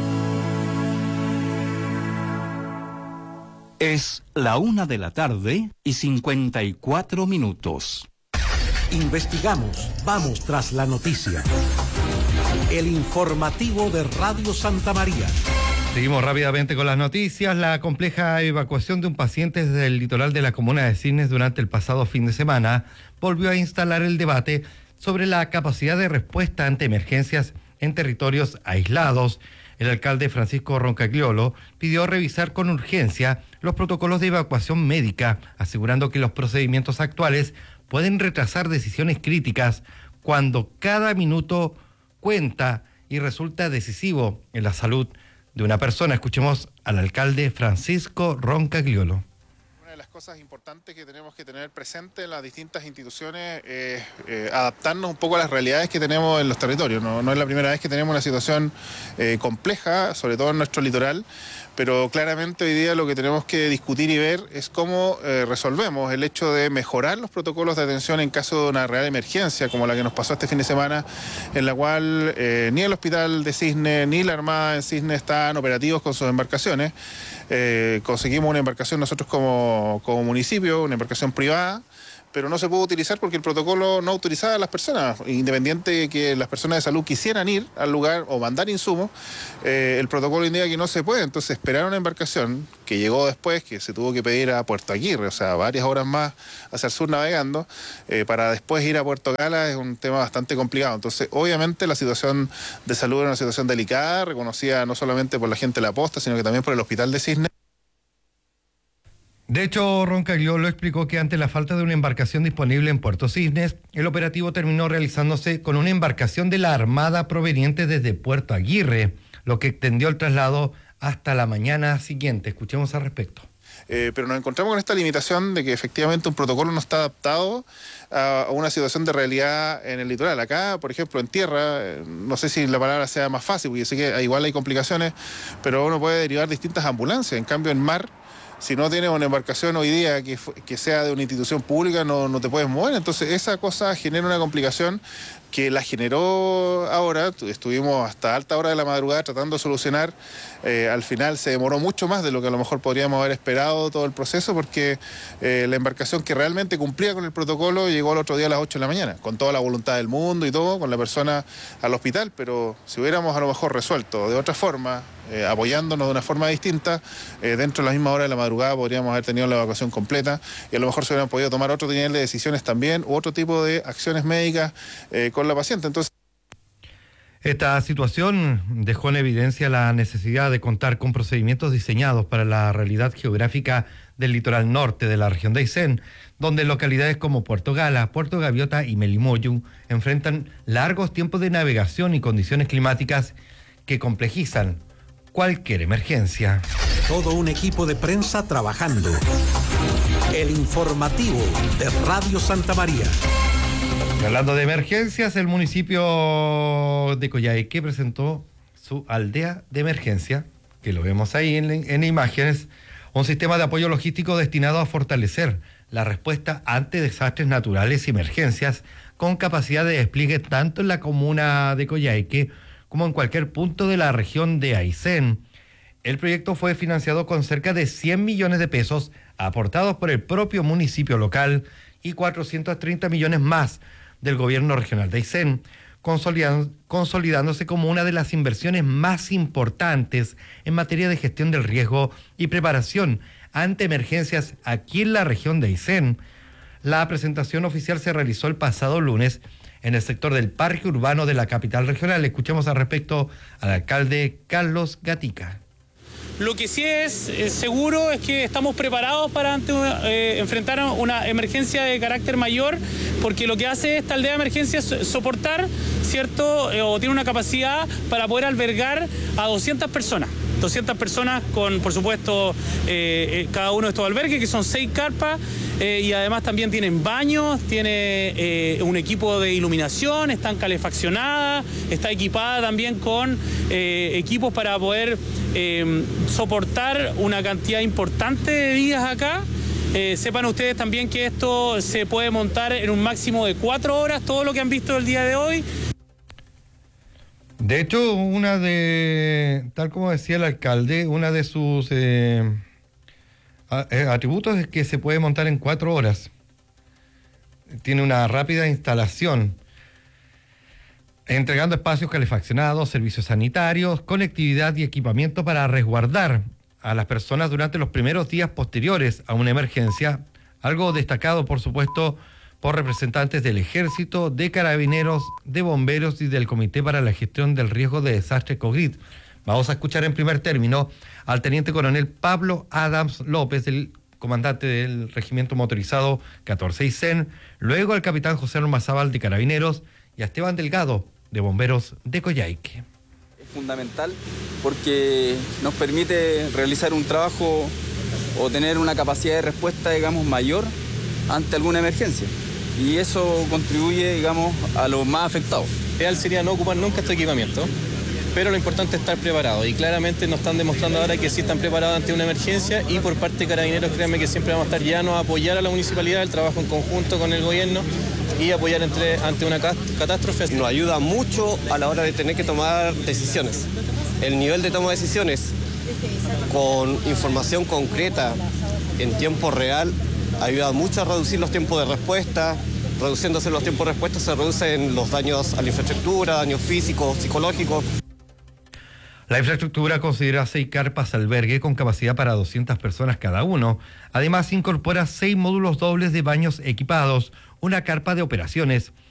Es la una de la tarde y cincuenta y cuatro minutos. Investigamos, vamos tras la noticia. El informativo de Radio Santa María. Seguimos rápidamente con las noticias. La compleja evacuación de un paciente desde el litoral de la comuna de Cisnes durante el pasado fin de semana volvió a instalar el debate sobre la capacidad de respuesta ante emergencias en territorios aislados. El alcalde Francisco Roncagliolo pidió revisar con urgencia los protocolos de evacuación médica, asegurando que los procedimientos actuales pueden retrasar decisiones críticas cuando cada minuto cuenta y resulta decisivo en la salud de una persona. Escuchemos al alcalde Francisco Roncagliolo. Una de las cosas importantes que tenemos que tener presente en las distintas instituciones es eh, adaptarnos un poco a las realidades que tenemos en los territorios. No, no es la primera vez que tenemos una situación eh, compleja, sobre todo en nuestro litoral, pero claramente hoy día lo que tenemos que discutir y ver es cómo eh, resolvemos el hecho de mejorar los protocolos de atención en caso de una real emergencia, como la que nos pasó este fin de semana, en la cual eh, ni el hospital de Cisne ni la Armada en Cisne están operativos con sus embarcaciones. Eh, conseguimos una embarcación nosotros como, como municipio, una embarcación privada, pero no se pudo utilizar porque el protocolo no autorizaba a las personas, independiente de que las personas de salud quisieran ir al lugar o mandar insumos, eh, el protocolo indica que no se puede. Entonces esperaron una embarcación que llegó después, que se tuvo que pedir a Puerto Aguirre, o sea, varias horas más hacia el sur navegando, eh, para después ir a Puerto Gala. Es un tema bastante complicado. Entonces, obviamente la situación de salud era una situación delicada, reconocida no solamente por la gente de la posta, sino que también por el Hospital de Cisne. De hecho, Roncagliolo explicó que ante la falta de una embarcación disponible en Puerto Cisnes, el operativo terminó realizándose con una embarcación de la Armada proveniente desde Puerto Aguirre, lo que extendió el traslado hasta la mañana siguiente. Escuchemos al respecto. Eh, pero nos encontramos con esta limitación de que efectivamente un protocolo no está adaptado a una situación de realidad en el litoral. Acá, por ejemplo, en tierra, eh, no sé si la palabra sea más fácil, porque yo sé que igual hay complicaciones, pero uno puede derivar distintas ambulancias. En cambio, en mar, si no tienes una embarcación hoy día que, que sea de una institución pública, no, no te puedes mover. Entonces esa cosa genera una complicación que la generó ahora. Estuvimos hasta alta hora de la madrugada tratando de solucionar. Eh, al final se demoró mucho más de lo que a lo mejor podríamos haber esperado todo el proceso, porque eh, la embarcación que realmente cumplía con el protocolo llegó al otro día a las ocho de la mañana, con toda la voluntad del mundo y todo, con la persona al hospital. Pero si hubiéramos a lo mejor resuelto de otra forma, eh, apoyándonos de una forma distinta, eh, dentro de la misma hora de la madrugada podríamos haber tenido la evacuación completa, y a lo mejor se hubieran podido tomar otro nivel de decisiones también, u otro tipo de acciones médicas eh, con la paciente. Entonces, esta situación dejó en evidencia la necesidad de contar con procedimientos diseñados para la realidad geográfica del litoral norte de la región de Aysén, donde localidades como Puerto Gala, Puerto Gaviota y Melimoyu enfrentan largos tiempos de navegación y condiciones climáticas que complejizan cualquier emergencia. Todo un equipo de prensa trabajando. El informativo de Radio Santa María. Hablando de emergencias, el municipio de Coyhaique presentó su aldea de emergencia, que lo vemos ahí en, en imágenes, un sistema de apoyo logístico destinado a fortalecer la respuesta ante desastres naturales y emergencias, con capacidad de despliegue tanto en la comuna de Coyhaique como en cualquier punto de la región de Aysén. El proyecto fue financiado con cerca de cien millones de pesos aportados por el propio municipio local y cuatrocientos treinta millones más del gobierno regional de Aysén, consolidándose como una de las inversiones más importantes en materia de gestión del riesgo y preparación ante emergencias aquí en la región de Aysén. La presentación oficial se realizó el pasado lunes en el sector del Parque Urbano de la capital regional. Escuchemos al respecto al alcalde Carlos Gatica. Lo que sí es, es seguro es que estamos preparados para ante, eh, enfrentar una emergencia de carácter mayor, porque lo que hace esta aldea de emergencia es soportar, ¿cierto? Eh, o tiene una capacidad para poder albergar a doscientas personas. doscientas personas con, por supuesto, eh, eh, cada uno de estos albergues, que son seis carpas, eh, y además también tienen baños, tiene eh, un equipo de iluminación, están calefaccionadas, está equipada también con eh, equipos para poder eh, soportar una cantidad importante de días acá. Eh, sepan ustedes también que esto se puede montar en un máximo de cuatro horas, todo lo que han visto el día de hoy. De hecho, una de, tal como decía el alcalde, una de sus eh, atributos es que se puede montar en cuatro horas. Tiene una rápida instalación, entregando espacios calefaccionados, servicios sanitarios, conectividad y equipamiento para resguardar a las personas durante los primeros días posteriores a una emergencia. Algo destacado, por supuesto, por representantes del Ejército, de Carabineros, de Bomberos y del Comité para la Gestión del Riesgo de Desastre COVID. Vamos a escuchar en primer término al Teniente Coronel Pablo Adams López, el comandante del Regimiento Motorizado catorce Aysén, luego al Capitán José Ormazábal de Carabineros y a Esteban Delgado de Bomberos de Coyhaique. Es fundamental porque nos permite realizar un trabajo o tener una capacidad de respuesta, digamos, mayor ante alguna emergencia. Y eso contribuye, digamos, a los más afectados. Lo ideal sería no ocupar nunca este equipamiento, pero lo importante es estar preparado. Y claramente nos están demostrando ahora que sí están preparados ante una emergencia, y por parte de Carabineros, créanme que siempre vamos a estar llanos a apoyar a la municipalidad, el trabajo en conjunto con el gobierno y apoyar entre, ante una catástrofe. Nos ayuda mucho a la hora de tener que tomar decisiones. El nivel de toma de decisiones con información concreta en tiempo real ha ayudado mucho a reducir los tiempos de respuesta. Reduciéndose los tiempos de respuesta se reducen los daños a la infraestructura, daños físicos, psicológicos. La infraestructura considera seis carpas albergue con capacidad para doscientas personas cada uno. Además, incorpora seis módulos dobles de baños equipados, una carpa de operaciones,